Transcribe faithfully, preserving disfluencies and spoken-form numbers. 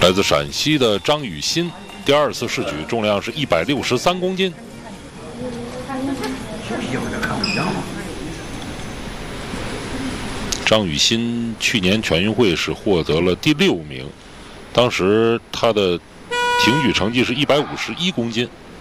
来自陕西的张雨欣，第二次试举，重量是一百六十三公斤。张雨欣去年全运会是获得了第六名，当时他的挺举成绩是一百五十一公斤。